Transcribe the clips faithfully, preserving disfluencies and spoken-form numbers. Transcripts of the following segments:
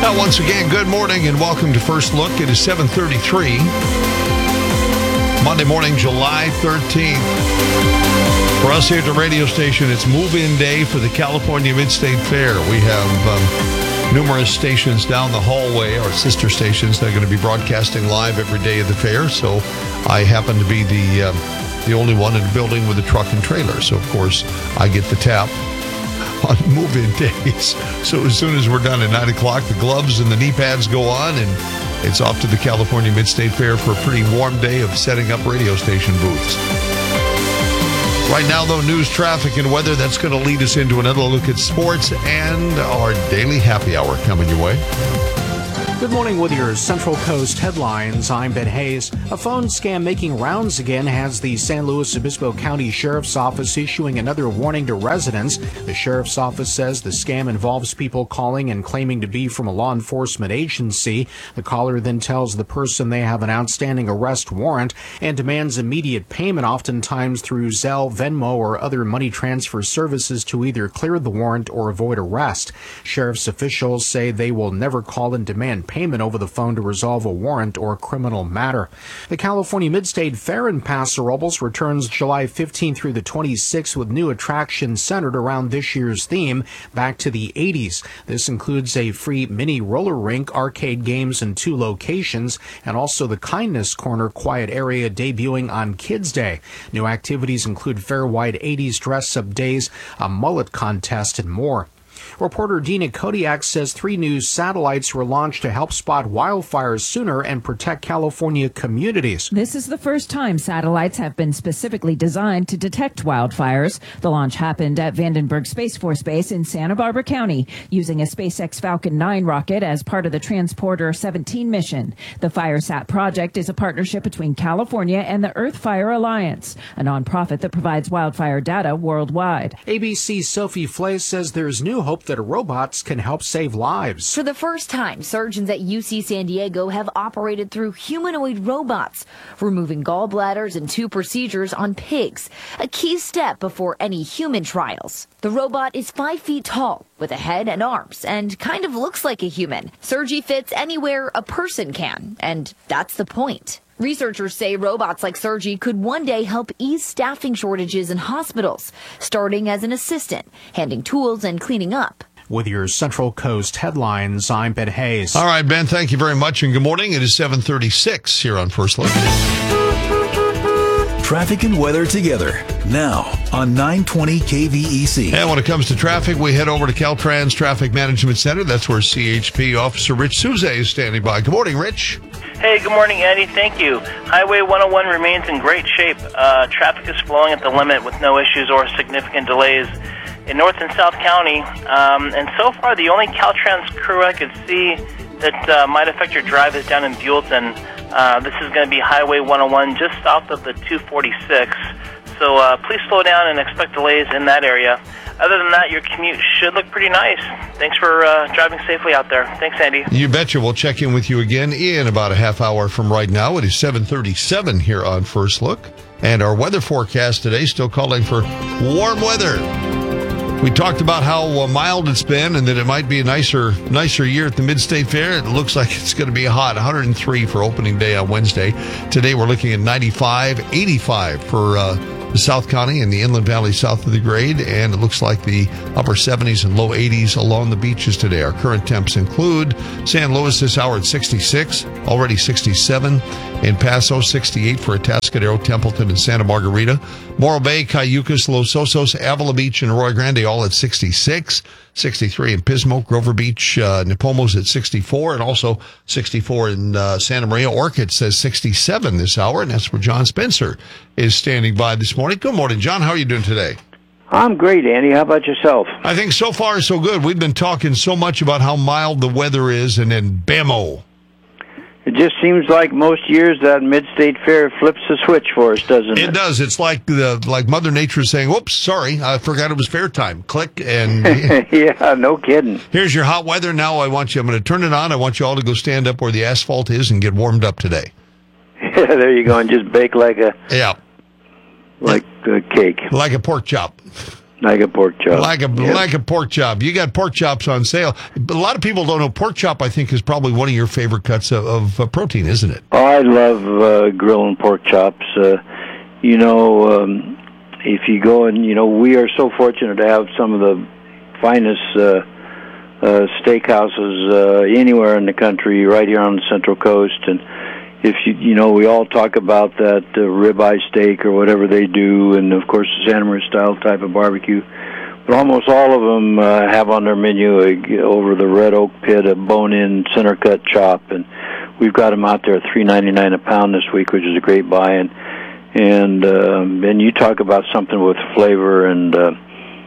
Well, once again, good morning and welcome to First Look. It is seven thirty-three, Monday morning, July thirteenth. For us here at the radio station, it's move-in day for the California Mid-State Fair. We have um, numerous stations down the hallway, our sister stations, that are going to be broadcasting live every day of the fair. So I happen to be the, um, the only one in the building with a truck and trailer. So, of course, I get the tap on move-in days. So as soon as we're done at nine o'clock, the gloves and the knee pads go on, and it's off to the California Mid-State Fair for a pretty warm day of setting up radio station booths. Right now, though, news, traffic, and weather, that's going to lead us into another look at sports and our daily happy hour coming your way. Good morning with your Central Coast headlines. I'm Ben Hayes. A phone scam making rounds again has the San Luis Obispo County Sheriff's Office issuing another warning to residents. The Sheriff's Office says the scam involves people calling and claiming to be from a law enforcement agency. The caller then tells the person they have an outstanding arrest warrant and demands immediate payment, oftentimes through Zelle, Venmo, or other money transfer services to either clear the warrant or avoid arrest. Sheriff's officials say they will never call and demand payment over the phone to resolve a warrant or criminal matter. The California Mid-State Fair in Paso Robles returns July fifteenth through the twenty-sixth with new attractions centered around this year's theme, back to the eighties. This includes a free mini roller rink, arcade games in two locations, and also the Kindness Corner quiet area debuting on Kids Day. New activities include fair-wide eighties dress-up days, a mullet contest, and more. Reporter Dina Kodiak says three new satellites were launched to help spot wildfires sooner and protect California communities. This is the first time satellites have been specifically designed to detect wildfires. The launch happened at Vandenberg Space Force Base in Santa Barbara County using a SpaceX Falcon nine rocket as part of the Transporter seventeen mission. The FireSat project is a partnership between California and the Earth Fire Alliance, a nonprofit that provides wildfire data worldwide. A B C's Sophie Flay says there's new hope that robots can help save lives. For the first time, surgeons at U C San Diego have operated through humanoid robots, removing gallbladders and two procedures on pigs, a key step before any human trials. The robot is five feet tall, with a head and arms, and kind of looks like a human. Surgery fits anywhere a person can, and that's the point. Researchers say robots like Sergi could one day help ease staffing shortages in hospitals, starting as an assistant, handing tools and cleaning up. With your Central Coast headlines, I'm Ben Hayes. All right, Ben, thank you very much, and good morning. It is seven thirty-six here on First Look. Traffic and weather together, now on nine twenty K V E C. And when it comes to traffic, we head over to Caltrans Traffic Management Center. That's where C H P Officer Rich Souza is standing by. Good morning, Rich. Hey, good morning, Andy. Thank you. Highway one oh one remains in great shape. Uh, traffic is flowing at the limit with no issues or significant delays in North and South County. Um, and so far, the only Caltrans crew I could see that uh, might affect your drive is down in Buellton. Uh, this is going to be Highway one oh one just south of the two forty-six. So uh, please slow down and expect delays in that area. Other than that, your commute should look pretty nice. Thanks for uh, driving safely out there. Thanks, Andy. You betcha. We'll check in with you again in about a half hour from right now. It is seven thirty-seven here on First Look. And our weather forecast today still calling for warm weather. We talked about how uh, mild it's been and that it might be a nicer nicer year at the Mid-State Fair. It looks like it's going to be hot. one hundred three for opening day on Wednesday. Today we're looking at ninety-five, eighty-five for uh, the South County and the Inland Valley south of the grade. And it looks like the upper seventies and low eighties along the beaches today. Our current temps include San Luis this hour at sixty-six, already sixty-seven. In Paso, sixty-eight for Atascadero, Templeton, and Santa Margarita. Morro Bay, Cayucas, Los Osos, Avila Beach, and Arroyo Grande all at sixty-six. sixty-three in Pismo, Grover Beach, uh, Nepomo's at sixty-four, and also sixty-four in uh, Santa Maria. Orchid says sixty-seven this hour, and that's where John Spencer is standing by this morning. Good morning, John. How are you doing today? I'm great, Andy. How about yourself? I think so far so good. We've been talking so much about how mild the weather is, and then bammo. It just seems like most years that Mid-State Fair flips the switch for us, doesn't it? It does. It's like the like Mother Nature saying, "Whoops, sorry, I forgot it was fair time." Click, and yeah, no kidding. Here's your hot weather. Now I want you. I'm going to turn it on. I want you all to go stand up where the asphalt is and get warmed up today. Yeah, there you go, and just bake like a yeah, like a cake, like a pork chop. Like a pork chop. Like a yeah. like a pork chop. You got pork chops on sale. But a lot of people don't know pork chop, I think, is probably one of your favorite cuts of, of uh, protein, isn't it? Oh, I love uh, grilling pork chops. Uh, you know, um, if you go and, you know, we are so fortunate to have some of the finest uh, uh, steakhouses uh, anywhere in the country, right here on the Central Coast. And if you, you know, we all talk about that uh, ribeye steak or whatever they do, and of course the Santa Maria style type of barbecue. But almost all of them uh, have on their menu a, over the Red Oak Pit a bone-in center cut chop, and we've got them out there at three ninety-nine a pound this week, which is a great buy. And and um, and you talk about something with flavor and uh,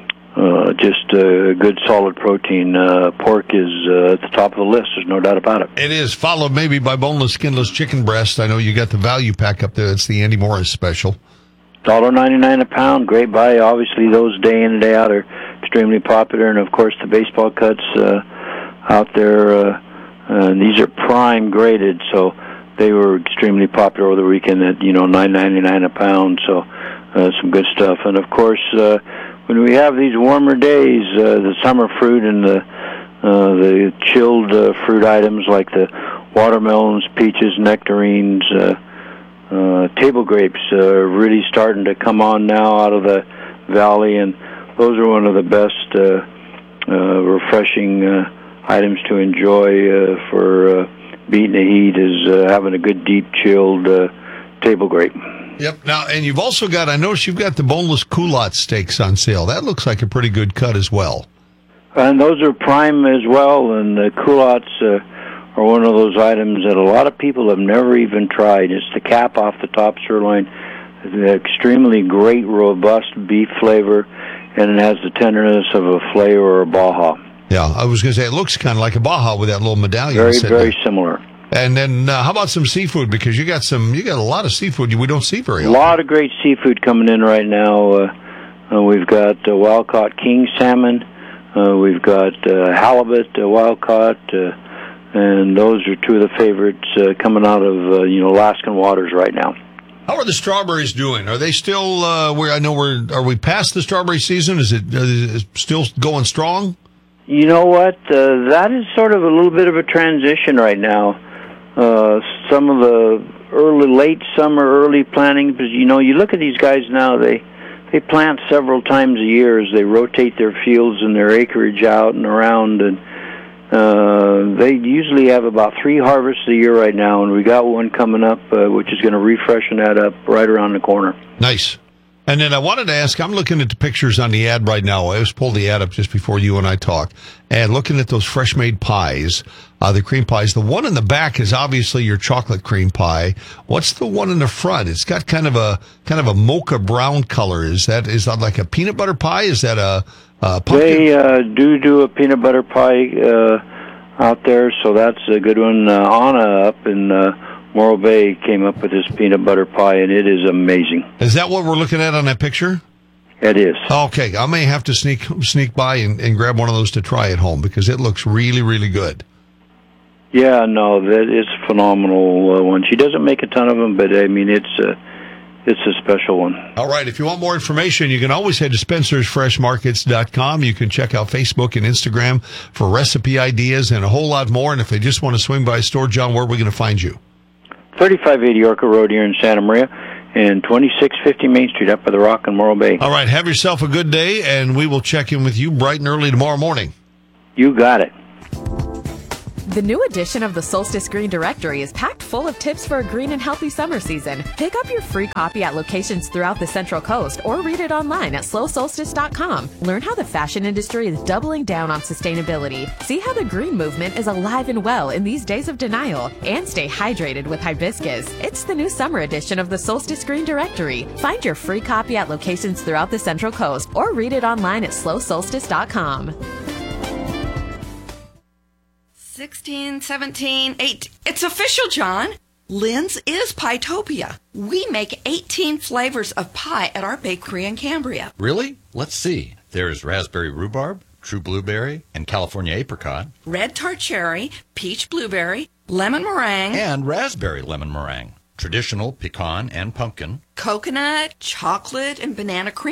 uh, just a uh, good solid protein. Uh, pork is uh, at the top of the list. There's no doubt about it. It is, followed maybe by boneless, skinless chicken breast. I know you got the value pack up there. It's the Andy Morris special. one dollar ninety-nine a pound, great buy. Obviously, those day in and day out are extremely popular. And, of course, the baseball cuts uh, out there, uh, uh, these are prime graded, so they were extremely popular over the weekend at, you know, nine ninety-nine a pound, so uh, some good stuff. And, of course, uh, when we have these warmer days, uh, the summer fruit and the uh, the chilled uh, fruit items like the watermelons, peaches, nectarines, uh, uh, table grapes are uh, really starting to come on now out of the valley, and those are one of the best uh, uh, refreshing uh, items to enjoy uh, for uh, beating the heat is uh, having a good deep chilled uh, table grape. Yep. Now, and you've also got, I noticed you've got the boneless culotte steaks on sale. That looks like a pretty good cut as well. And those are prime as well, and the culottes uh, are one of those items that a lot of people have never even tried. It's the cap off the top sirloin, the extremely great, robust beef flavor, and it has the tenderness of a filet or a Baja. Yeah, I was going to say, it looks kind of like a Baja with that little medallion. Very, very there. similar. And then, uh, how about some seafood? Because you got some, you got a lot of seafood we don't see very often. A lot of great seafood coming in right now. Uh, uh, we've got uh, wild-caught king salmon. Uh, we've got uh, halibut, uh, wild-caught, uh, and those are two of the favorites uh, coming out of uh, you know Alaskan waters right now. How are the strawberries doing? Are they still? Uh, where I know we're. Are we past the strawberry season? Is it, uh, is it still going strong? You know what? Uh, that is sort of a little bit of a transition right now. Uh, some of the early, late summer, early planting, because, you know, you look at these guys now, they they plant several times a year as they rotate their fields and their acreage out and around, and uh, they usually have about three harvests a year right now, and we got one coming up, uh, which is going to refreshen that up right around the corner. Nice. And then I wanted to ask, I'm looking at the pictures on the ad right now. I just pulled the ad up just before you and I talked. And looking at those fresh-made pies, uh, the cream pies. The one in the back is obviously your chocolate cream pie. What's the one in the front? It's got kind of a kind of a mocha brown color. Is that is that like a peanut butter pie? Is that a, a pumpkin? They uh, do do a peanut butter pie uh, out there, so that's a good one. Uh, Anna up in uh, Morro Bay came up with this peanut butter pie, and it is amazing. Is that what we're looking at on that picture? It is. Okay, I may have to sneak sneak by and, and grab one of those to try at home because it looks really, really good. Yeah, no, that is a phenomenal uh, one. She doesn't make a ton of them, but I mean, it's a, it's a special one. All right, if you want more information, you can always head to Spencer's Fresh Markets dot com. You can check out Facebook and Instagram for recipe ideas and a whole lot more. And if they just want to swing by a store, John, where are we going to find you? thirty-five eighty Orca Road here in Santa Maria, and twenty-six fifty Main Street up by the Rock in Morro Bay. All right, have yourself a good day, and we will check in with you bright and early tomorrow morning. You got it. The new edition of the Solstice Green Directory is packed full of tips for a green and healthy summer season. Pick up your free copy at locations throughout the Central Coast or read it online at slow solstice dot com. Learn how the fashion industry is doubling down on sustainability. See how the green movement is alive and well in these days of denial. And stay hydrated with hibiscus. It's the new summer edition of the Solstice Green Directory. Find your free copy at locations throughout the Central Coast or read it online at slow solstice dot com. sixteen, seventeen, eighteen. It's official, John. Lynn's is Pietopia. We make eighteen flavors of pie at our bakery in Cambria. Really? Let's see. There's raspberry rhubarb, true blueberry, and California apricot. Red tart cherry, peach blueberry, lemon meringue. And raspberry lemon meringue. Traditional pecan and pumpkin. Coconut, chocolate, and banana cream.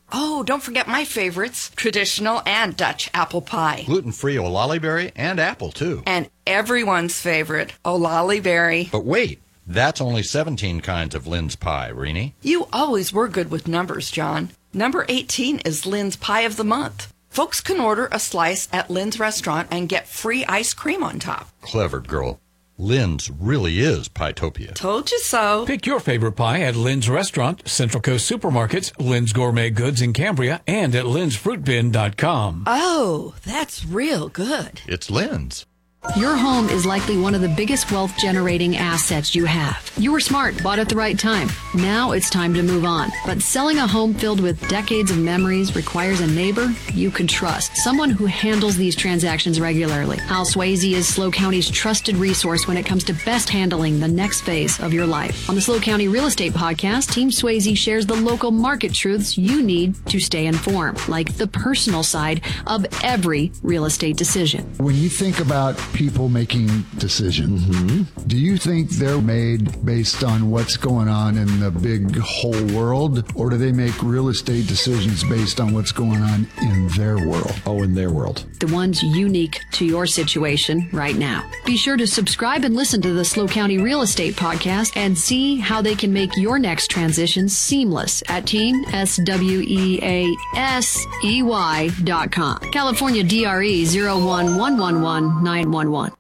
Oh, don't forget my favorites, traditional and Dutch apple pie. Gluten-free Olali berry and apple, too. And everyone's favorite, Olali berry. But wait, that's only seventeen kinds of Lynn's pie, Rini. You always were good with numbers, John. Number eighteen is Lynn's Pie of the Month. Folks can order a slice at Lynn's restaurant and get free ice cream on top. Clever girl. Lynn's really is Pietopia. Told you so. Pick your favorite pie at Lynn's Restaurant, Central Coast Supermarkets, Lynn's Gourmet Goods in Cambria, and at lynn's fruit bin dot com. Oh, that's real good. It's Lynn's. Your home is likely one of the biggest wealth-generating assets you have. You were smart, bought at the right time. Now it's time to move on. But selling a home filled with decades of memories requires a neighbor you can trust, someone who handles these transactions regularly. Al Swayze is SLO County's trusted resource when it comes to best handling the next phase of your life. On the SLO County Real Estate Podcast, Team Swayze shares the local market truths you need to stay informed, like the personal side of every real estate decision. When you think about people making decisions, mm-hmm. do you think they're made based on what's going on in the big whole world, or do they make real estate decisions based on what's going on in their world? Oh, in their world. The ones unique to your situation right now. Be sure to subscribe and listen to the SLO County Real Estate Podcast and see how they can make your next transition seamless at team S W E A S E Y dot com. California D R E zero one one one one nine one one.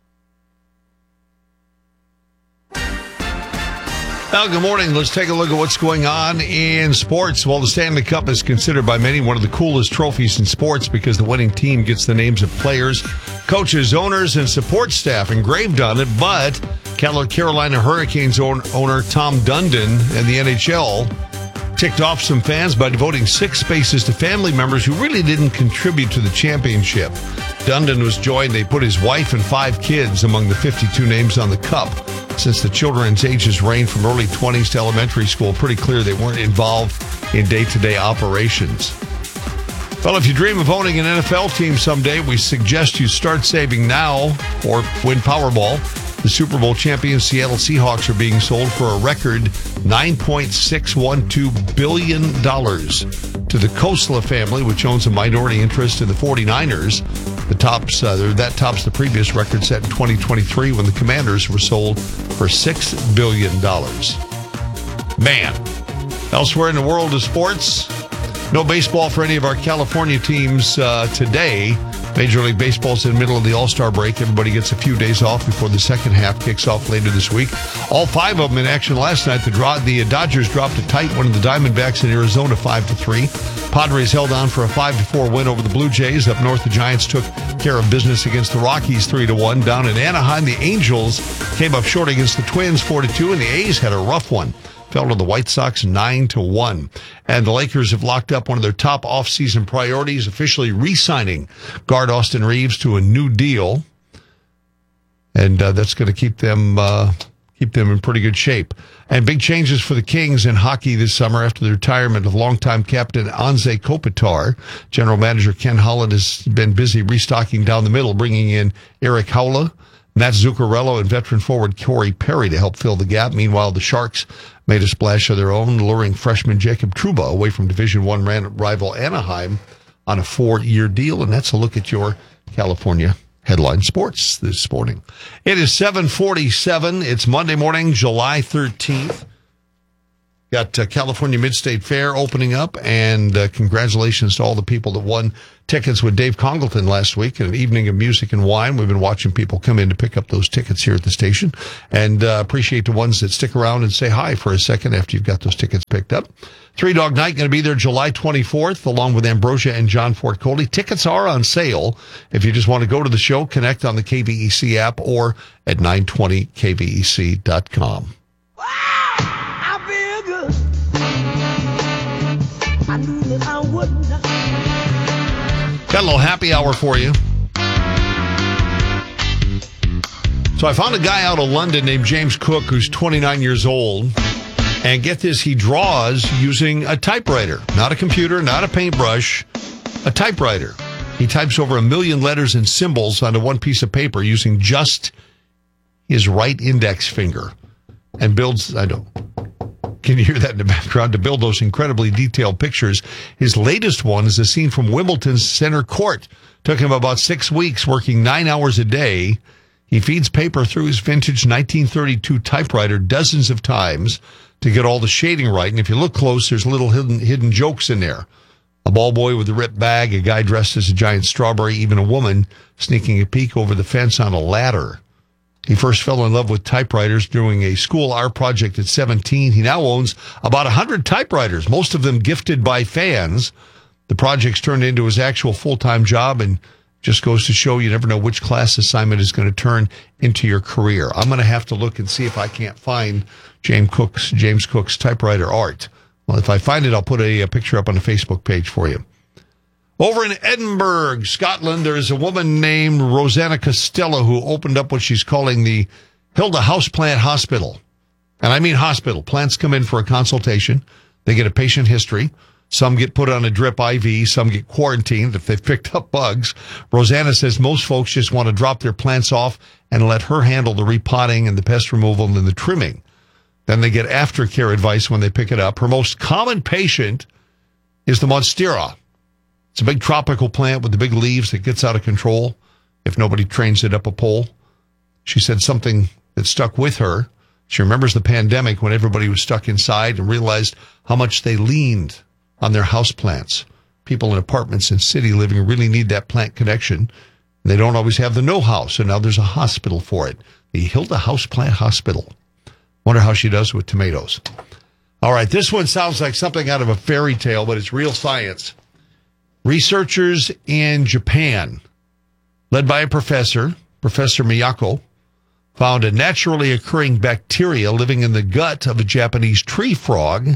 Well, good morning. Let's take a look at what's going on in sports. Well, the Stanley Cup is considered by many one of the coolest trophies in sports because the winning team gets the names of players, coaches, owners, and support staff engraved on it. But Carolina Hurricanes owner Tom Dundon and the N H L ticked off some fans by devoting six spaces to family members who really didn't contribute to the championship. Dundon was joined. They put his wife and five kids among the fifty-two names on the cup. Since the children's ages range from early twenties to elementary school, pretty clear they weren't involved in day-to-day operations. Well, if you dream of owning an N F L team someday, we suggest you start saving now or win Powerball. The Super Bowl champion Seattle Seahawks are being sold for a record nine point six one two billion dollars to the Khosla family, which owns a minority interest in the forty-niners. The tops, uh, that tops the previous record set in twenty twenty-three when the Commanders were sold for six billion dollars. Man. Elsewhere in the world of sports, no baseball for any of our California teams uh, today. Major League Baseball's in the middle of the All-Star break. Everybody gets a few days off before the second half kicks off later this week. All five of them in action last night. The, draw, the Dodgers dropped a tight one of the Diamondbacks in Arizona five to three. Padres held on for a five to four win over the Blue Jays. Up north, the Giants took care of business against the Rockies three to one. Down in Anaheim, the Angels came up short against the Twins four to two, and the A's had a rough one. Fell to the White Sox nine to one. And the Lakers have locked up one of their top offseason priorities, officially re-signing guard Austin Reeves to a new deal. And uh, that's going to keep them uh, keep them in pretty good shape. And big changes for the Kings in hockey this summer after the retirement of longtime captain Anze Kopitar. General manager Ken Holland has been busy restocking down the middle, bringing in Eric Haula, Matt Zuccarello, and veteran forward Corey Perry to help fill the gap. Meanwhile, the Sharks made a splash of their own, luring freshman Jacob Trouba away from Division One rival Anaheim on a four-year deal. And that's a look at your California headline sports this morning. It is seven forty-seven. It's Monday morning, July thirteenth. Got uh, California Mid-State Fair opening up, and uh, congratulations to all the people that won tickets with Dave Congleton last week, an evening of music and wine. We've been watching people come in to pick up those tickets here at the station, and uh, appreciate the ones that stick around and say hi for a second after you've got those tickets picked up. Three Dog Night going to be there July twenty-fourth, along with Ambrosia and John Fort Coley. Tickets are on sale. If you just want to go to the show, connect on the K V E C app or at nine twenty K V E C dot com. I knew that I would not. Got a little happy hour for you. So I found a guy out of London named James Cook who's twenty-nine years old. And get this, he draws using a typewriter. Not a computer, not a paintbrush, a typewriter. He types over a million letters and symbols onto one piece of paper using just his right index finger. And builds, I don't Can you hear that in the background? To build those incredibly detailed pictures. His latest one is a scene from Wimbledon's center court. Took him about six weeks, working nine hours a day. He feeds paper through his vintage nineteen thirty-two typewriter dozens of times to get all the shading right. And if you look close, there's little hidden, hidden jokes in there. A ball boy with a ripped bag, a guy dressed as a giant strawberry, even a woman sneaking a peek over the fence on a ladder. He first fell in love with typewriters during a school art project at seventeen. He now owns about one hundred typewriters, most of them gifted by fans. The project's turned into his actual full-time job, and just goes to show you never know which class assignment is going to turn into your career. I'm going to have to look and see if I can't find James Cook's, James Cook's typewriter art. Well, if I find it, I'll put a, a picture up on the Facebook page for you. Over in Edinburgh, Scotland, there's a woman named Rosanna Costello who opened up what she's calling the Hilda Houseplant Hospital. And I mean hospital. Plants come in for a consultation. They get a patient history. Some get put on a drip I V. Some get quarantined if they've picked up bugs. Rosanna says most folks just want to drop their plants off and let her handle the repotting and the pest removal and the trimming. Then they get aftercare advice when they pick it up. Her most common patient is the Monstera. It's a big tropical plant with the big leaves that gets out of control if nobody trains it up a pole. She said something that stuck with her. She remembers the pandemic when everybody was stuck inside and realized how much they leaned on their house plants. People in apartments and city living really need that plant connection. They don't always have the know-how, so now there's a hospital for it. The Hilda Houseplant Hospital. Wonder how she does with tomatoes. All right, this one sounds like something out of a fairy tale, but it's real science. Researchers in Japan, led by a professor, Professor Miyako, found a naturally occurring bacteria living in the gut of a Japanese tree frog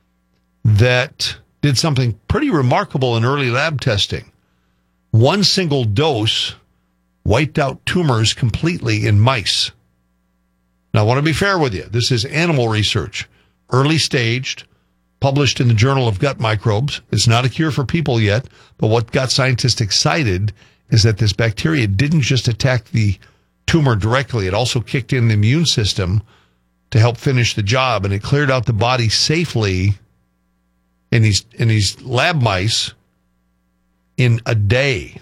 that did something pretty remarkable in early lab testing. One single dose wiped out tumors completely in mice. Now, I want to be fair with you. This is animal research, early staged, published in the Journal of Gut Microbes. It's not a cure for people yet, but what got scientists excited is that this bacteria didn't just attack the tumor directly. It also kicked in the immune system to help finish the job, and it cleared out the body safely in these in these lab mice in a day.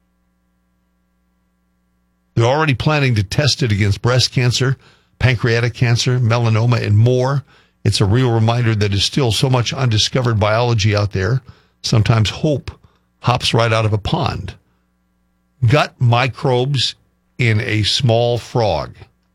They're already planning to test it against breast cancer, pancreatic cancer, melanoma, and more. It's a real reminder that there's still so much undiscovered biology out there. Sometimes hope hops right out of a pond. Gut microbes in a small frog.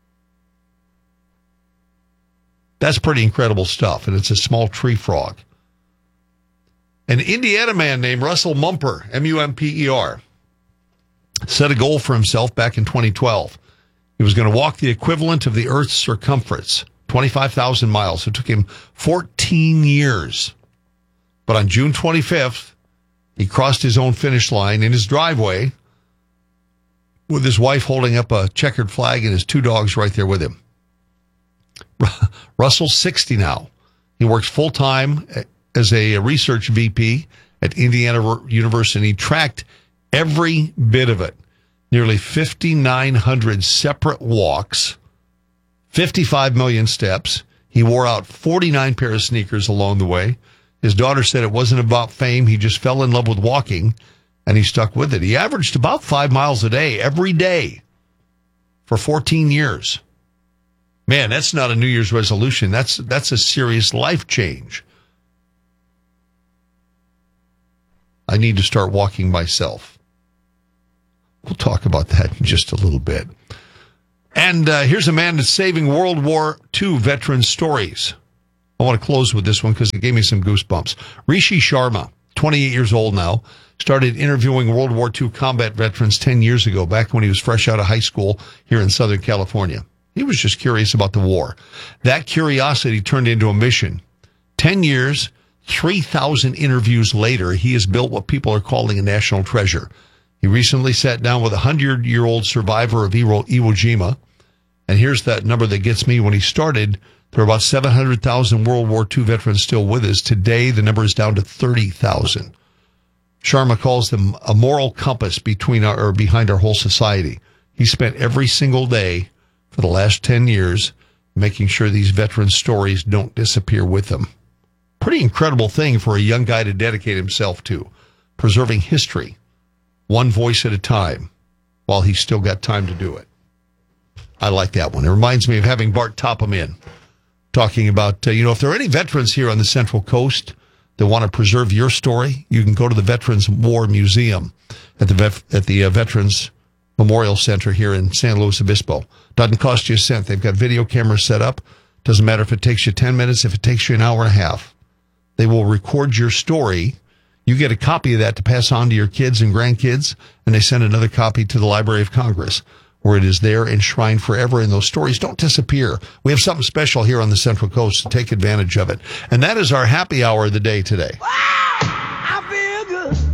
That's pretty incredible stuff, and it's a small tree frog. An Indiana man named Russell Mumper, M U M P E R, set a goal for himself back in twenty twelve. He was going to walk the equivalent of the Earth's circumference, twenty-five thousand miles. It took him fourteen years. But on June twenty-fifth, he crossed his own finish line in his driveway with his wife holding up a checkered flag and his two dogs right there with him. Russell's sixty now. He works full-time as a research V P at Indiana University. He tracked every bit of it. Nearly fifty-nine hundred separate walks, fifty-five million steps. He wore out forty-nine pair of sneakers along the way. His daughter said it wasn't about fame. He just fell in love with walking, and he stuck with it. He averaged about five miles a day, every day, for fourteen years. Man, that's not a New Year's resolution. That's that's a serious life change. I need to start walking myself. We'll talk about that in just a little bit. And uh, here's a man that's saving World War Two veteran stories. I want to close with this one because it gave me some goosebumps. Rishi Sharma, twenty-eight years old now, started interviewing World War Two combat veterans ten years ago, back when he was fresh out of high school here in Southern California. He was just curious about the war. That curiosity turned into a mission. Ten years, three thousand interviews later, he has built what people are calling a national treasure. He recently sat down with a hundred-year-old survivor of Iwo, Iwo Jima. And here's that number that gets me. When he started, there were about seven hundred thousand World War Two veterans still with us. Today, the number is down to thirty thousand. Sharma calls them a moral compass between our, or behind our whole society. He spent every single day for the last ten years making sure these veteran stories don't disappear with them. Pretty incredible thing for a young guy to dedicate himself to, preserving history, one voice at a time, while he's still got time to do it. I like that one. It reminds me of having Bart Topham in, talking about, uh, you know, if there are any veterans here on the Central Coast that want to preserve your story, you can go to the Veterans War Museum at the vet, at the uh, Veterans Memorial Center here in San Luis Obispo. Doesn't cost you a cent. They've got video cameras set up. Doesn't matter if it takes you ten minutes, if it takes you an hour and a half. They will record your story. You get a copy of that to pass on to your kids and grandkids, and they send another copy to the Library of Congress, where it is there enshrined forever, and those stories don't disappear. We have something special here on the Central Coast, to take advantage of it. And that is our happy hour of the day today. Wow, I feel good.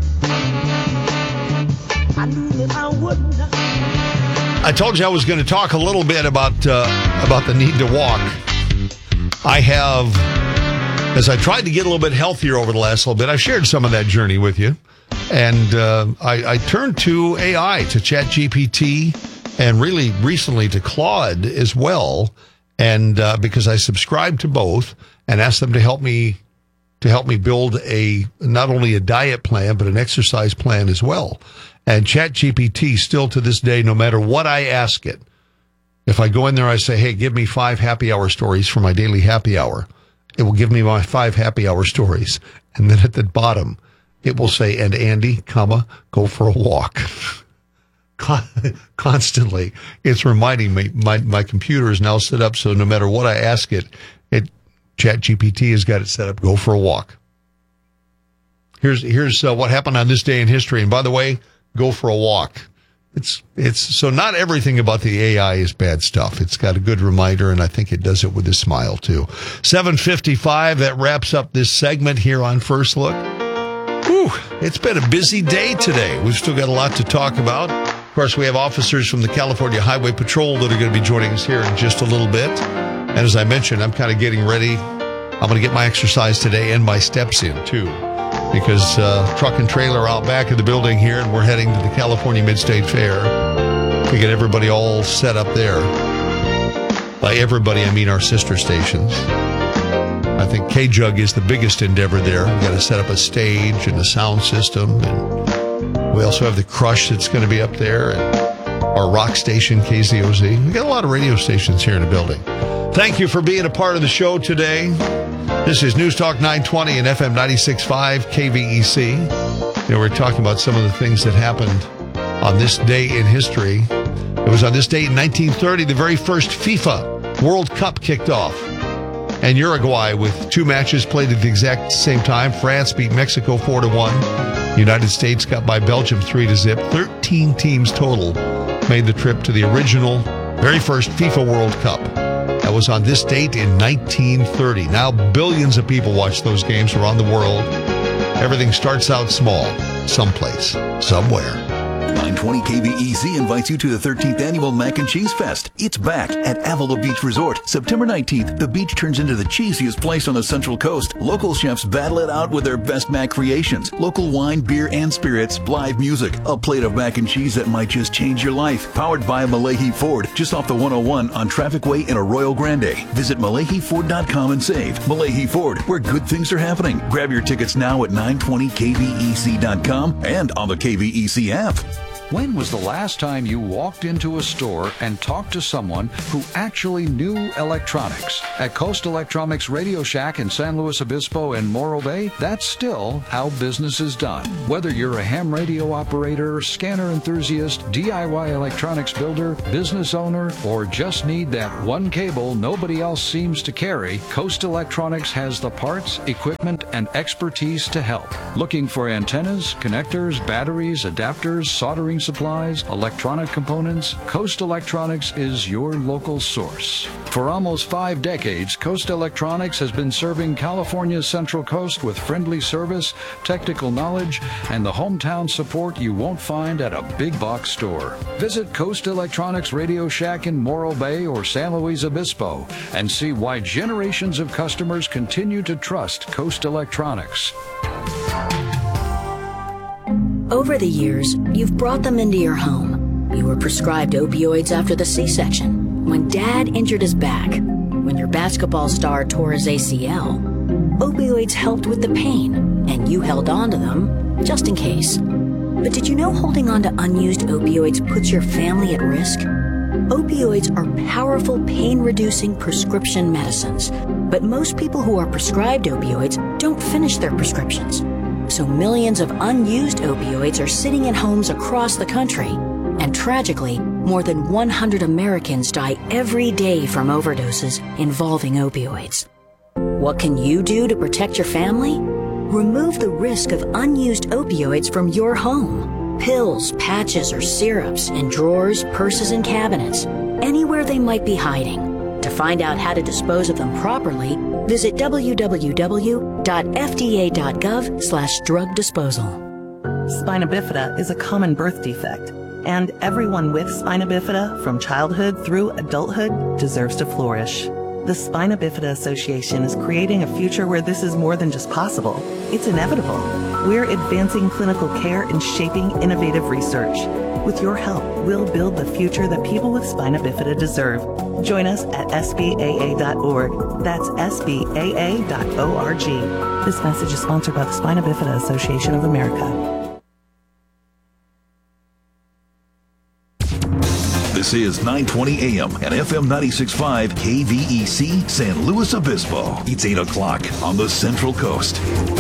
I knew that I wouldn't. I told you I was going to talk a little bit about uh, about the need to walk. I have, as I tried to get a little bit healthier over the last little bit, I shared some of that journey with you. And uh, I, I turned to A I, to ChatGPT, and really recently to Claude as well. And uh, because I subscribed to both and asked them to help me to help me build a not only a diet plan, but an exercise plan as well. And ChatGPT still to this day, no matter what I ask it, if I go in there, I say, hey, give me five happy hour stories for my daily happy hour, it will give me my five happy hour stories. And then at the bottom, it will say, and Andy, comma, go for a walk. Constantly. It's reminding me, my, my computer is now set up so no matter what I ask it, it ChatGPT has got it set up, go for a walk. Here's, here's uh, what happened on this day in history. And by the way, go for a walk. It's, it's, so not everything about the A I is bad stuff. It's got a good reminder, and I think it does it with a smile too. seven fifty-five, that wraps up this segment here on First Look. Whew, it's been a busy day today. We've still got a lot to talk about. Of course, we have officers from the California Highway Patrol that are going to be joining us here in just a little bit. And as I mentioned, I'm kind of getting ready. I'm going to get my exercise today and my steps in too, because uh, truck and trailer out back of the building here, and we're heading to the California Mid-State Fair to get everybody all set up there. By everybody, I mean our sister stations. I think K-Jug is the biggest endeavor there. We've got to set up a stage and a sound system, and we also have the Crush that's going to be up there, and our rock station, K Z O Z. We've got a lot of radio stations here in the building. Thank you for being a part of the show today. This is News Talk nine twenty and F M ninety-six point five K V E C. You know, we're talking about some of the things that happened on this day in history. It was on this date in nineteen thirty, the very first FIFA World Cup kicked off. And Uruguay, with two matches played at the exact same time. France beat Mexico four to one. The United States got by Belgium three to zip. thirteen teams total made the trip to the original, very first FIFA World Cup. That was on this date in nineteen thirty. Now billions of people watch those games around the world. Everything starts out small, someplace, somewhere. nine twenty K V E C invites you to the thirteenth Annual Mac and Cheese Fest. It's back at Avila Beach Resort. September nineteenth, the beach turns into the cheesiest place on the Central Coast. Local chefs battle it out with their best mac creations. Local wine, beer, and spirits, live music, a plate of mac and cheese that might just change your life. Powered by Malahi Ford, just off the one oh one on Traffic Way in Arroyo Grande. Visit Malahi Ford dot com and save. Malahi Ford, where good things are happening. Grab your tickets now at nine twenty K V E C dot com and on the K V E C app. When was the last time you walked into a store and talked to someone who actually knew electronics? At Coast Electronics Radio Shack in San Luis Obispo and Morro Bay, that's still how business is done. Whether you're a ham radio operator, scanner enthusiast, D I Y electronics builder, business owner, or just need that one cable nobody else seems to carry, Coast Electronics has the parts, equipment, and expertise to help. Looking for antennas, connectors, batteries, adapters, soldering supplies, electronic components? Coast Electronics is your local source. For almost five decades, Coast Electronics has been serving California's Central Coast with friendly service, technical knowledge, and the hometown support you won't find at a big box store. Visit Coast Electronics Radio Shack in Morro Bay or San Luis Obispo and see why generations of customers continue to trust Coast Electronics. Over the years, you've brought them into your home. You were prescribed opioids after the C-section. When Dad injured his back, when your basketball star tore his A C L, opioids helped with the pain, and you held on to them just in case. But did you know holding on to unused opioids puts your family at risk? Opioids are powerful pain-reducing prescription medicines, but most people who are prescribed opioids don't finish their prescriptions. So millions of unused opioids are sitting in homes across the country. And tragically, more than one hundred Americans die every day from overdoses involving opioids. What can you do to protect your family? Remove the risk of unused opioids from your home. Pills, patches, or syrups in drawers, purses, and cabinets, anywhere they might be hiding. To find out how to dispose of them properly, visit w w w dot f d a dot gov slash drug disposal. Spina bifida is a common birth defect, and everyone with spina bifida from childhood through adulthood deserves to flourish. The Spina Bifida Association is creating a future where this is more than just possible. It's inevitable. We're advancing clinical care and shaping innovative research. With your help, we'll build the future that people with spina bifida deserve. Join us at S B A A dot org. That's S B A A dot org. This message is sponsored by the Spina Bifida Association of America. This is nine twenty a m and F M ninety-six point five K V E C San Luis Obispo. It's eight o'clock on the Central Coast.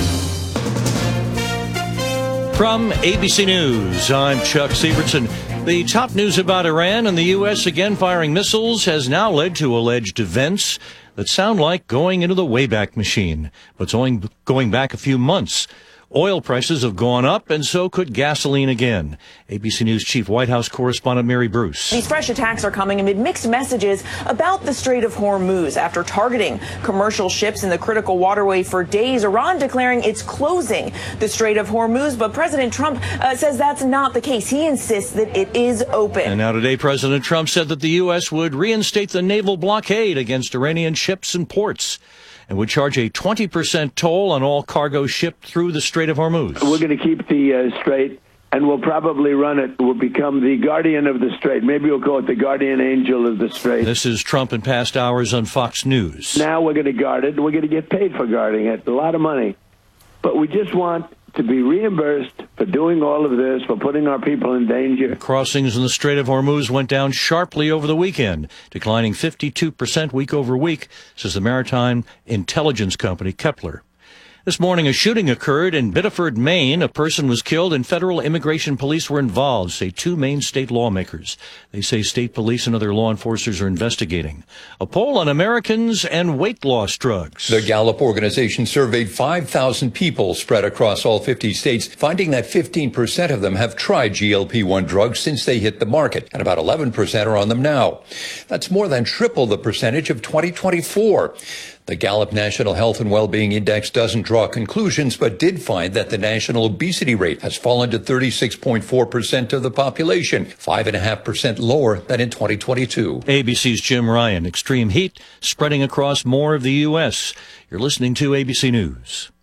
From A B C News, I'm Chuck Sievertson. The top news about Iran and the U S again firing missiles has now led to alleged events that sound like going into the Wayback Machine, but it's only going back a few months. Oil prices have gone up, and so could gasoline again. A B C News Chief White House correspondent Mary Bruce. These fresh attacks are coming amid mixed messages about the Strait of Hormuz. After targeting commercial ships in the critical waterway for days, Iran declaring it's closing the Strait of Hormuz. But President Trump uh, says that's not the case. He insists that it is open. And now today, President Trump said that the U S would reinstate the naval blockade against Iranian ships and ports, and would charge a twenty percent toll on all cargo shipped through the Strait of Hormuz. We're going to keep the uh, Strait, and we'll probably run it. We'll become the guardian of the Strait. Maybe we'll call it the guardian angel of the Strait. This is Trump in past hours on Fox News. Now we're going to guard it. We're going to get paid for guarding it, a lot of money. But we just want to be reimbursed for doing all of this, for putting our people in danger. Crossings in the Strait of Hormuz went down sharply over the weekend, declining fifty-two percent week over week, says the maritime intelligence company Kepler. This morning, a shooting occurred in Biddeford, Maine. A person was killed and federal immigration police were involved, say two Maine state lawmakers. They say state police and other law enforcers are investigating. A poll on Americans and weight loss drugs. The Gallup organization surveyed five thousand people spread across all fifty states, finding that fifteen percent of them have tried G L P one drugs since they hit the market, and about eleven percent are on them now. That's more than triple the percentage of twenty twenty-four. The Gallup National Health and Wellbeing Index doesn't draw conclusions, but did find that the national obesity rate has fallen to thirty-six point four percent of the population, five point five percent lower than in twenty twenty-two. A B C's Jim Ryan. Extreme heat spreading across more of the U S. You're listening to A B C News.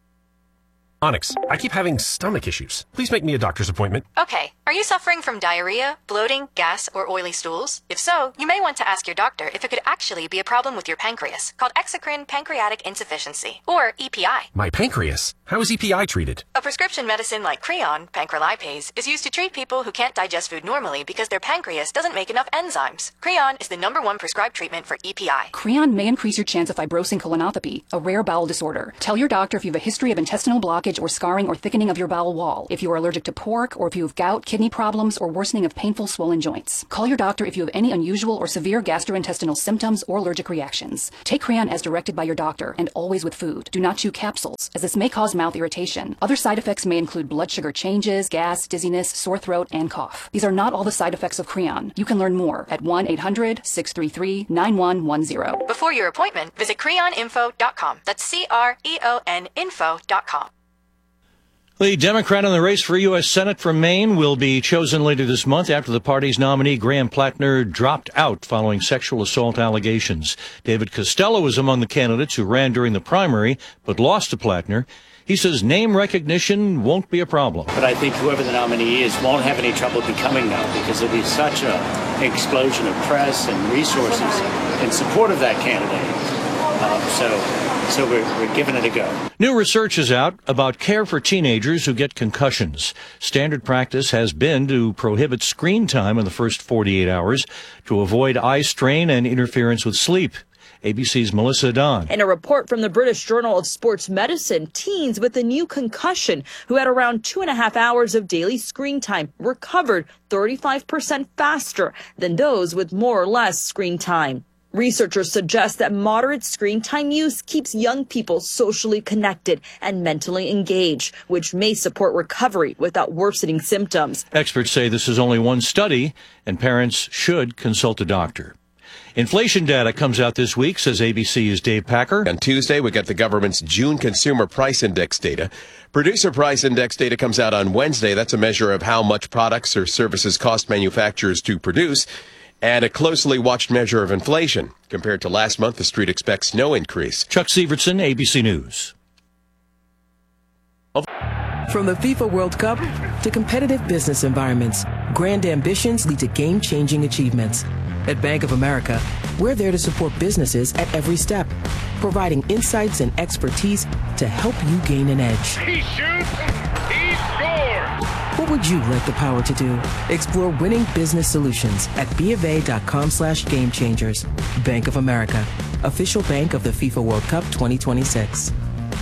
Onyx, I keep having stomach issues. Please make me a doctor's appointment. Okay. Are you suffering from diarrhea, bloating, gas, or oily stools? If so, you may want to ask your doctor if it could actually be a problem with your pancreas, called exocrine pancreatic insufficiency, or E P I. My pancreas? How is E P I treated? A prescription medicine like Creon, pancrelipase, is used to treat people who can't digest food normally because their pancreas doesn't make enough enzymes. Creon is the number one prescribed treatment for E P I. Creon may increase your chance of fibrosing colonopathy, a rare bowel disorder. Tell your doctor if you have a history of intestinal blockage or scarring or thickening of your bowel wall, if you are allergic to pork, or if you have gout, kidney problems, or worsening of painful swollen joints. Call your doctor if you have any unusual or severe gastrointestinal symptoms or allergic reactions. Take Creon as directed by your doctor, and always with food. Do not chew capsules, as this may cause mouth irritation. Other side effects may include blood sugar changes, gas, dizziness, sore throat, and cough. These are not all the side effects of Creon. You can learn more at one eight hundred, six three three, nine one one zero. Before your appointment, visit creon info dot com. That's C R E O N info dot com. The Democrat in the race for U S Senate from Maine will be chosen later this month after the party's nominee, Graham Plattner, dropped out following sexual assault allegations. David Costello was among the candidates who ran during the primary but lost to Plattner. He says name recognition won't be a problem. But I think whoever the nominee is won't have any trouble becoming that because it'll be such a explosion of press and resources in support of that candidate. Uh, so, so we're, we're giving it a go. New research is out about care for teenagers who get concussions. Standard practice has been to prohibit screen time in the first forty-eight hours to avoid eye strain and interference with sleep. A B C's Melissa Don. In a report from the British Journal of Sports Medicine, teens with a new concussion who had around two and a half hours of daily screen time recovered thirty-five percent faster than those with more or less screen time. Researchers suggest that moderate screen time use keeps young people socially connected and mentally engaged, which may support recovery without worsening symptoms. Experts say this is only one study, and parents should consult a doctor. Inflation data comes out this week, says A B C's Dave Packer. On Tuesday, we got the government's June Consumer Price Index data. Producer Price Index data comes out on Wednesday. That's a measure of how much products or services cost manufacturers to produce, and a closely watched measure of inflation. Compared to last month, the street expects no increase. Chuck Sievertson, A B C News. From the FIFA World Cup to competitive business environments, grand ambitions lead to game-changing achievements. At Bank of America, we're there to support businesses at every step, providing insights and expertise to help you gain an edge. He shoots, he scores! What would you like the power to do? Explore winning business solutions at BofA.com slash game changers. Bank of America, official bank of the FIFA World Cup twenty twenty-six.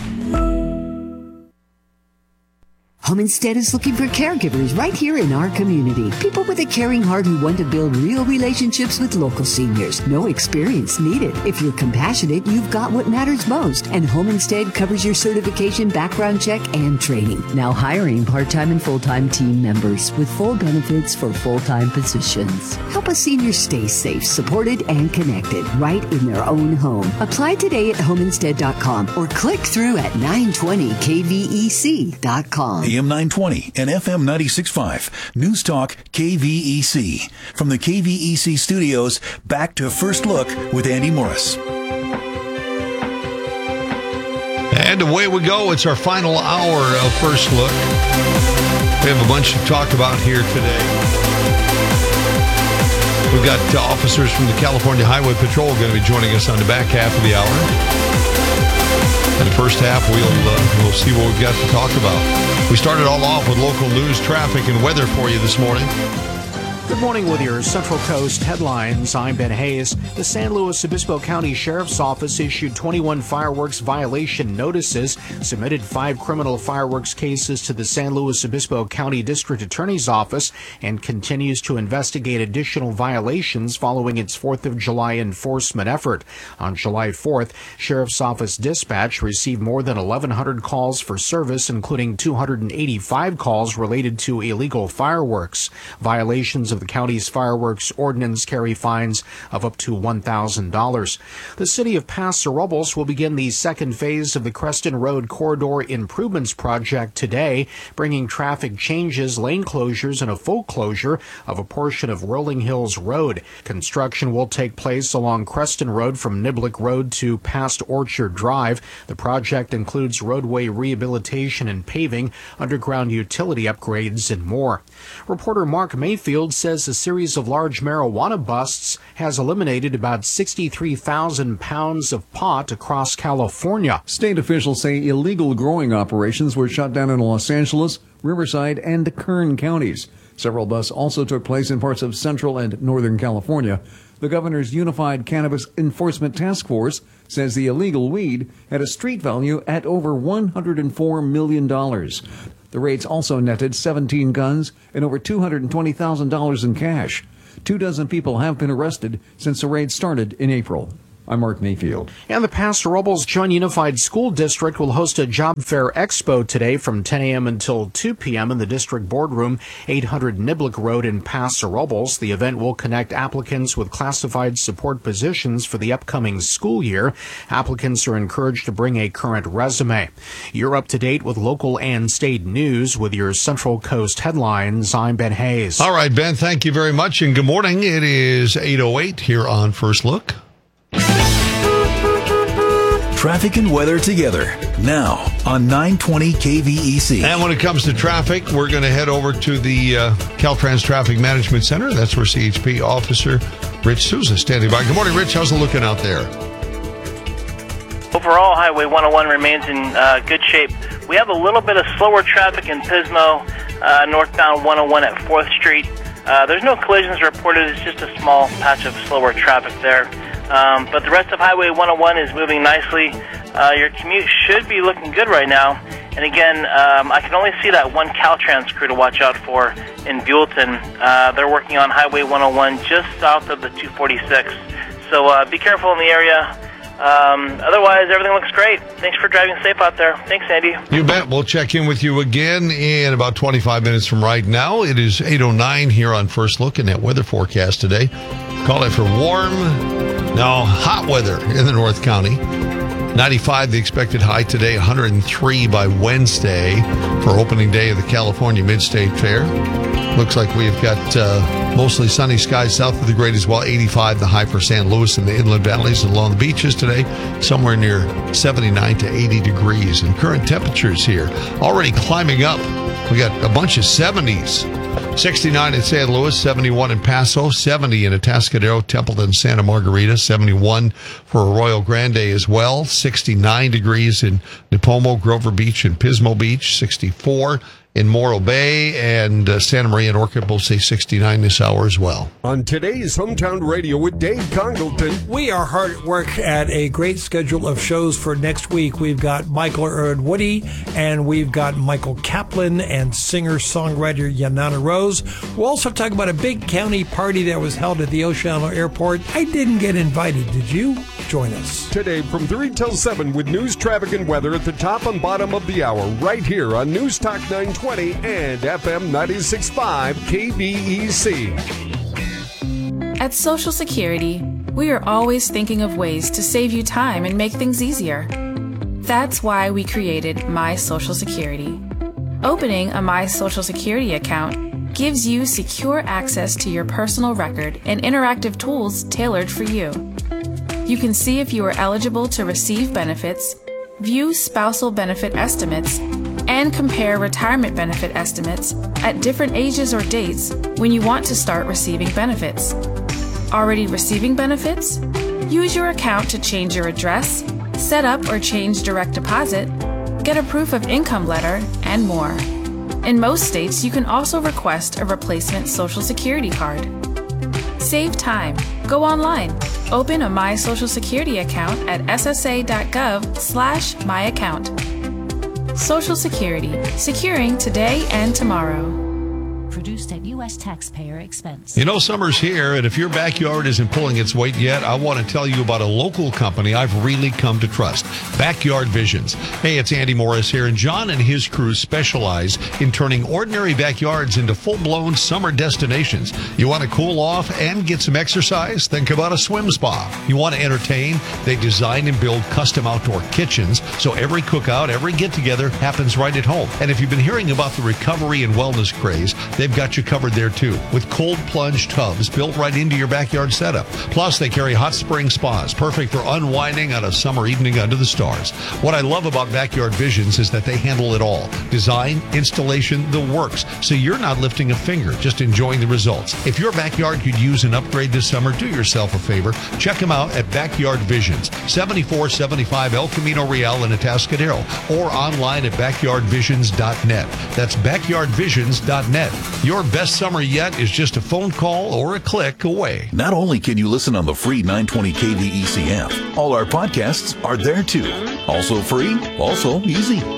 Home Instead is looking for caregivers right here in our community. People with a caring heart who want to build real relationships with local seniors. No experience needed. If you're compassionate, you've got what matters most. And Home Instead covers your certification, background check, and training. Now hiring part-time and full-time team members with full benefits for full-time positions. Help a senior stay safe, supported, and connected right in their own home. Apply today at home instead dot com or click through at nine twenty K V E C dot com. A M nine twenty and F M ninety-six point five. News Talk K V E C. From the K V E C studios, back to First Look with Andy Morris. And away we go. It's our final hour of First Look. We have a bunch to talk about here today. We've got uh, officers from the California Highway Patrol going to be joining us on the back half of the hour. In the first half, we'll uh, we'll see what we've got to talk about. We started all off with local news, traffic, and weather for you this morning. Good morning with your Central Coast headlines. I'm Ben Hayes. The San Luis Obispo County Sheriff's Office issued twenty-one fireworks violation notices, submitted five criminal fireworks cases to the San Luis Obispo County District Attorney's Office, and continues to investigate additional violations following its fourth of July enforcement effort. On July fourth, Sheriff's Office dispatch received more than eleven hundred calls for service, including two hundred eighty-five calls related to illegal fireworks. Violations of the county's fireworks ordinance carry fines of up to one thousand dollars. The city of Paso Robles will begin the second phase of the Creston Road Corridor Improvements Project today, bringing traffic changes, lane closures, and a full closure of a portion of Rolling Hills Road. Construction will take place along Creston Road from Niblick Road to past Orchard Drive. The project includes roadway rehabilitation and paving, underground utility upgrades, and more. Reporter Mark Mayfield says a series of large marijuana busts has eliminated about sixty-three thousand pounds of pot across California. State officials say illegal growing operations were shut down in Los Angeles, Riverside, and Kern counties. Several busts also took place in parts of Central and Northern California. The governor's Unified Cannabis Enforcement Task Force says the illegal weed had a street value at over one hundred four million dollars. The raids also netted seventeen guns and over two hundred twenty thousand dollars in cash. Two dozen people have been arrested since the raid started in April. I'm Mark Mayfield. And the Paso Robles Joint Unified School District will host a job fair expo today from ten a.m. until two p.m. in the district boardroom, eight hundred Niblick Road in Paso Robles. The event will connect applicants with classified support positions for the upcoming school year. Applicants are encouraged to bring a current resume. You're up to date with local and state news with your Central Coast headlines. I'm Ben Hayes. All right, Ben, thank you very much, and good morning. It is eight oh eight here on First Look. Traffic and weather together. Now on nine twenty K V E C. And when it comes to traffic, we're going to head over to the uh, Caltrans Traffic Management Center. That's where C H P Officer Rich Souza is standing by. Good morning, Rich. How's it looking out there? Overall, Highway one oh one remains in uh, good shape. We have a little bit of slower traffic in Pismo, uh, northbound one oh one at fourth Street. Uh, there's no collisions reported. It's just a small patch of slower traffic there. Um, but the rest of Highway one oh one is moving nicely. Uh, your commute should be looking good right now. And again, um, I can only see that one Caltrans crew to watch out for in Buellton. Uh, they're working on Highway one oh one just south of the two forty-six. So uh, be careful in the area. Um, otherwise, everything looks great. Thanks for driving safe out there. Thanks, Andy. You bet. We'll check in with you again in about twenty-five minutes from right now. It is eight oh nine here on First Look in that weather forecast today. Call it for warm, now hot weather in the North County. ninety-five the expected high today, one hundred three by Wednesday for opening day of the California Mid-State Fair. Looks like we've got uh, mostly sunny skies south of the Great as well. eighty-five the high for San Luis and the inland valleys and along the beaches today. Somewhere near seventy-nine to eighty degrees. And current temperatures here already climbing up. We got a bunch of seventies. sixty-nine in San Luis, seventy-one in Paso, seventy in Atascadero, Templeton, Santa Margarita, seventy-one for Arroyo Grande as well, sixty-nine degrees in Nipomo, Grover Beach, and Pismo Beach, sixty-four in Morro Bay, and uh, Santa Maria and Orchard will say sixty-nine this hour as well. On today's Hometown Radio with Dave Congleton. We are hard at work at a great schedule of shows for next week. We've got Michael Earl Woody, and we've got Michael Kaplan and singer-songwriter Yanana Rose. We'll also talk about a big county party that was held at the Oceano Airport. I didn't get invited. Did you? Join us. Today from three till seven with news, traffic, and weather at the top and bottom of the hour, right here on News Talk nine twenty and F M ninety-six point five K V E C. At Social Security, we are always thinking of ways to save you time and make things easier. That's why we created My Social Security. Opening a My Social Security account gives you secure access to your personal record and interactive tools tailored for you. You can see if you are eligible to receive benefits, view spousal benefit estimates, and compare retirement benefit estimates at different ages or dates when you want to start receiving benefits. Already receiving benefits? Use your account to change your address, set up or change direct deposit, get a proof of income letter, and more. In most states, you can also request a replacement Social Security card. Save time. Go online. Open a My Social Security account at ssa.gov slash my account. Social Security, securing today and tomorrow. Produced at U S taxpayer expense. You know, summer's here, and if your backyard isn't pulling its weight yet, I want to tell you about a local company I've really come to trust, Backyard Visions. Hey, it's Andy Morris here, and John and his crew specialize in turning ordinary backyards into full-blown summer destinations. You want to cool off and get some exercise? Think about a swim spa. You want to entertain? They design and build custom outdoor kitchens, so every cookout, every get-together happens right at home. And if you've been hearing about the recovery and wellness craze, they've got you covered there too, with cold plunge tubs built right into your backyard setup. Plus, they carry hot spring spas, perfect for unwinding on a summer evening under the stars. What I love about Backyard Visions is that they handle it all. Design, installation, the works. So you're not lifting a finger, just enjoying the results. If your backyard could use an upgrade this summer, do yourself a favor. Check them out at Backyard Visions, seventy-four seventy-five El Camino Real in Atascadero, or online at backyard visions dot net. That's backyard visions dot net. Your best summer yet is just a phone call or a click away. Not only can you listen on the free nine twenty K V E C app, all our podcasts are there too. Also free, also easy.